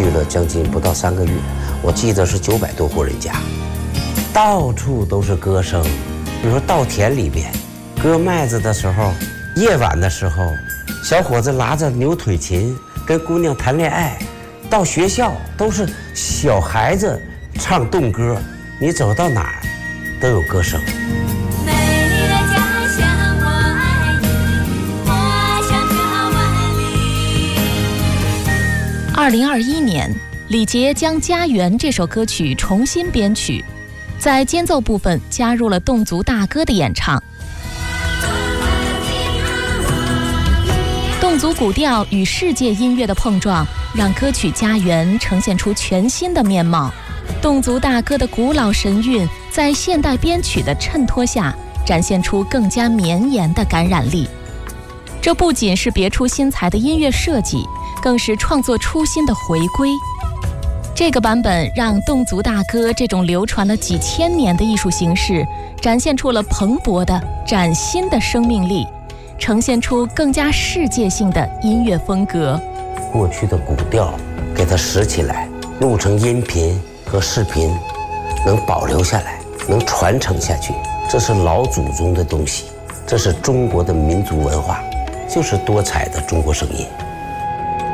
去了将近不到3个月，我记得是900多户人家，到处都是歌声。比如说稻田里边割麦子的时候，夜晚的时候，小伙子拿着牛腿琴跟姑娘谈恋爱，到学校都是小孩子唱动歌，你走到哪儿都有歌声。 2021年，李杰将《家园》这首歌曲重新编曲，在间奏部分加入了侗族大歌的演唱。侗族古调与世界音乐的碰撞，让歌曲《家园》呈现出全新的面貌。侗族大歌的古老神韵，在现代编曲的衬托下，展现出更加绵延的感染力。这不仅是别出心裁的音乐设计，更是创作初心的回归。这个版本让侗族大歌这种流传了几千年的艺术形式，展现出了蓬勃的、崭新的生命力，呈现出更加世界性的音乐风格。 过去的古调给它拾起来，录成音频和视频，能保留下来，能传承下去，这是老祖宗的东西，这是中国的民族文化，就是多彩的中国声音。